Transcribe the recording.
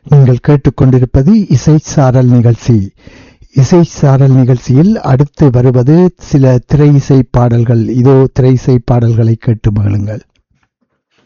நீங்கள் கேட்டுக்கொண்டிருப்பது இசைச்சாரல் நிகழ்ச்சி. இசைச்சாரல் நிகழ்ச்சியில் அடுத்து வருவது சில திரை இசை பாடல்கள். இதோ திரை இசை பாடல்களை கேட்டு மகிழுங்கள்.